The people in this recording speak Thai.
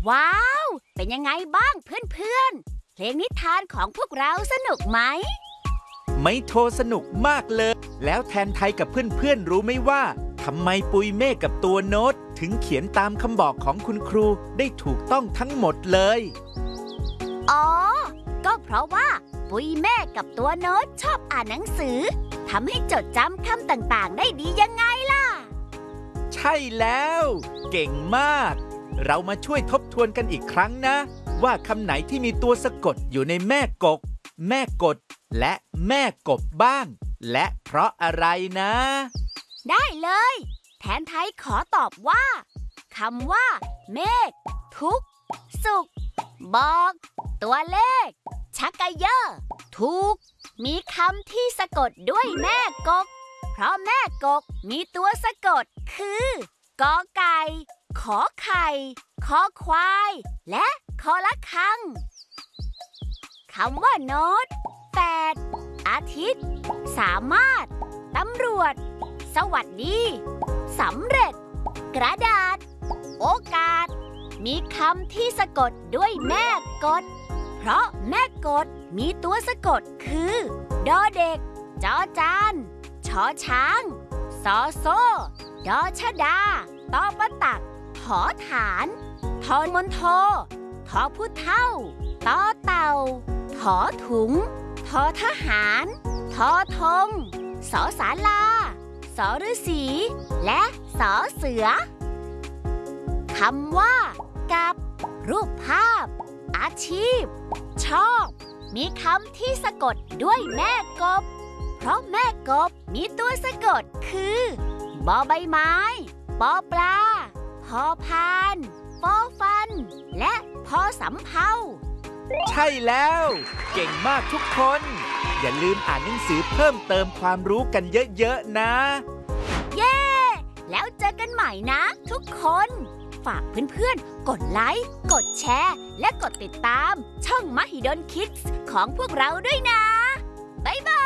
ว้าวเป็นยังไงบ้างเพื่อนๆเพลงนิทานของพวกเราสนุกไหมไม่โทรสนุกมากเลยแล้วแทนไทยกับเพื่อนๆรู้ไหมว่าทำไมปุยเมฆกับตัวโน้ตถึงเขียนตามคำบอกของคุณครูได้ถูกต้องทั้งหมดเลยอ๋อก็เพราะว่าปุยเมฆกับตัวโน้ตชอบอ่านหนังสือทำให้จดจำคำต่างๆได้ดียังไงล่ะใช่แล้วเก่งมากเรามาช่วยทบทวนกันอีกครั้งนะว่าคำไหนที่มีตัวสะกดอยู่ในแม่กกแม่กดและแม่กบบ้างและเพราะอะไรนะได้เลยแทนไทยขอตอบว่าคำว่าเมฆทุกสุขบอกตัวเลขชักกะเยอะถูกมีคำที่สะกดด้วยแม่กกเพราะแม่กกมีตัวสะกดคือกอไก่ขอไข่คอควายและคอละคังคำว่าโน้ตแฝดอาทิตย์สามารถตำรวจสวัสดีสำเร็จกระดาษโอกาสมีคำที่สะกดด้วยแม่กดเพราะแม่กดมีตัวสะกดคือดอเด็กจอจานชอช้างซอโซ่ดอชดาตอปะตักถอฐานทอมนโททอผู้เฒ่าตอเต่าถอถุงทอทหารทอธงสอศาลาสอฤาษีและสอเสือคำว่ากับรูปภาพอาชีพชอบมีคำที่สะกดด้วยแม่กบเพราะแม่กบมีตัวสะกดคือบอใบไม้ปอปลาพอพานฟอฟันและพอสำเภาใช่แล้วเก่งมากทุกคนอย่าลืมอ่านหนังสือเพิ่มเติมความรู้กันเยอะๆนะเย้แล้วเจอกันใหม่นะทุกคนฝากเพื่อนๆกดไลค์กดแชร์และกดติดตามช่องมหิดลคิดส์ของพวกเราด้วยนะบ๊ายบาย